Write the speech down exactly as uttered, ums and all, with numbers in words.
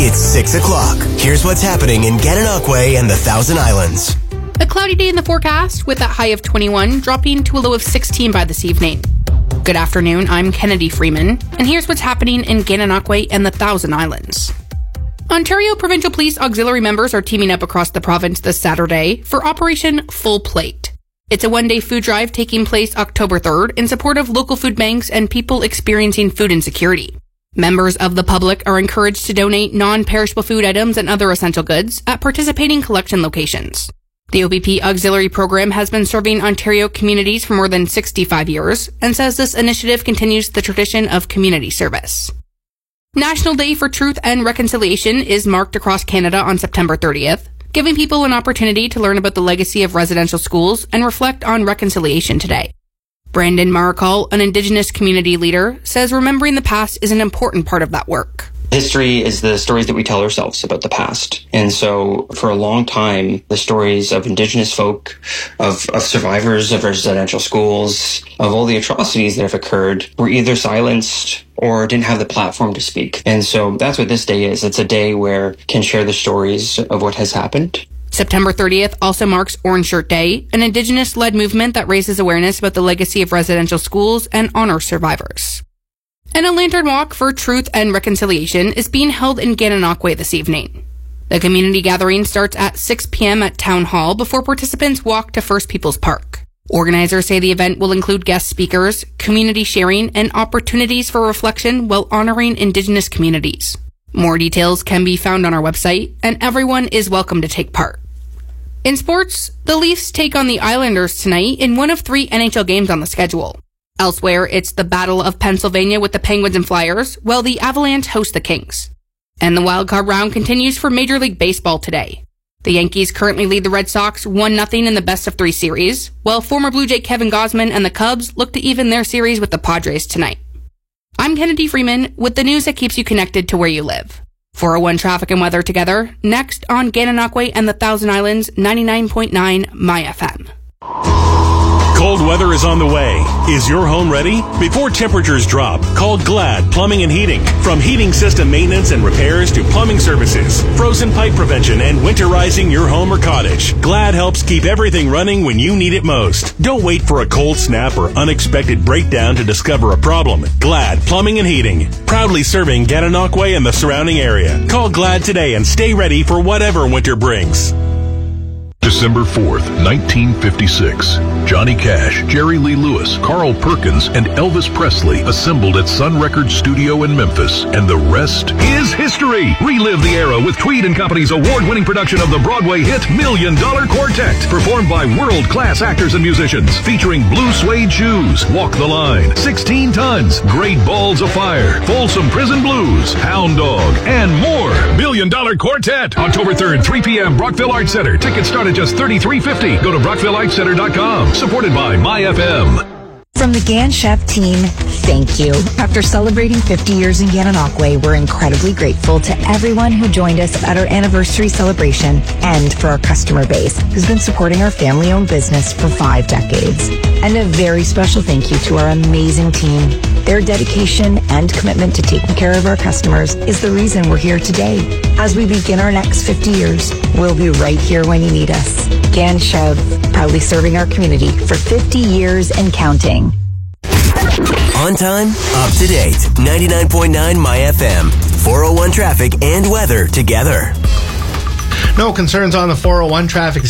It's six o'clock. Here's what's happening in Gananoque and the Thousand Islands. A cloudy day in the forecast with a high of twenty-one, dropping to a low of sixteen by this evening. Good afternoon, I'm Kennedy Freeman, and here's what's happening in Gananoque and the Thousand Islands. Ontario Provincial Police Auxiliary members are teaming up across the province this Saturday for Operation Full Plate. It's a one-day food drive taking place October third in support of local food banks and people experiencing food insecurity. Members of the public are encouraged to donate non-perishable food items and other essential goods at participating collection locations. The O P P Auxiliary Program has been serving Ontario communities for more than sixty-five years and says this initiative continues the tradition of community service. National Day for Truth and Reconciliation is marked across Canada on September thirtieth, giving people an opportunity to learn about the legacy of residential schools and reflect on reconciliation today. Brandon Maricol, an Indigenous community leader, says remembering the past is an important part of that work. History is the stories that we tell ourselves about the past. And so for a long time, the stories of Indigenous folk, of, of survivors of residential schools, of all the atrocities that have occurred were either silenced or didn't have the platform to speak. And so that's what this day is. It's a day where we can share the stories of what has happened. September thirtieth also marks Orange Shirt Day, an Indigenous-led movement that raises awareness about the legacy of residential schools and honors survivors. And a lantern walk for truth and reconciliation is being held in Gananoque this evening. The community gathering starts at six p.m. at Town Hall before participants walk to First Peoples Park. Organizers say the event will include guest speakers, community sharing, and opportunities for reflection while honoring Indigenous communities. More details can be found on our website, and everyone is welcome to take part. In sports, the Leafs take on the Islanders tonight in one of three N H L games on the schedule. Elsewhere, it's the Battle of Pennsylvania with the Penguins and Flyers, while the Avalanche host the Kings. And the wildcard round continues for Major League Baseball today. The Yankees currently lead the Red Sox one nothing in the best of three series, while former Blue Jay Kevin Gausman and the Cubs look to even their series with the Padres tonight. I'm Kennedy Freeman with the news that keeps you connected to where you live. four oh one Traffic and Weather together, next on Gananoque and the Thousand Islands, ninety-nine point nine My F M. Cold weather is on the way. Is your home ready? Before temperatures drop, call Glad Plumbing and Heating. From heating system maintenance and repairs to plumbing services, frozen pipe prevention, and winterizing your home or cottage, Glad helps keep everything running when you need it most. Don't wait for a cold snap or unexpected breakdown to discover a problem. Glad Plumbing and Heating. Proudly serving Gananoque and the surrounding area. Call Glad today and stay ready for whatever winter brings. December fourth, nineteen fifty-six. Johnny Cash, Jerry Lee Lewis, Carl Perkins, and Elvis Presley assembled at Sun Records Studio in Memphis, and the rest is history. Relive the era with Tweed and Company's award-winning production of the Broadway hit Million Dollar Quartet, performed by world-class actors and musicians, featuring blue suede shoes, Walk the Line, sixteen tons, Great Balls of Fire, Folsom Prison Blues, Hound Dog, and more. Million Dollar Quartet, October third, three p.m. Brockville Arts Center. Tickets start at just thirty-three fifty. Go to brockville arts center dot com. Supported by My F M. From the Gan Chef team, thank you. After celebrating fifty years in Gananoque, we're incredibly grateful to everyone who joined us at our anniversary celebration and for our customer base who's been supporting our family-owned business for five decades. And a very special thank you to our amazing team. Their dedication and commitment to taking care of our customers is the reason we're here today. As we begin our next fifty years, we'll be right here when you need us. Gan Chev, proudly serving our community for fifty years and counting. On time, up to date. ninety-nine point nine My F M. four oh one Traffic and Weather together. No concerns on the four oh one traffic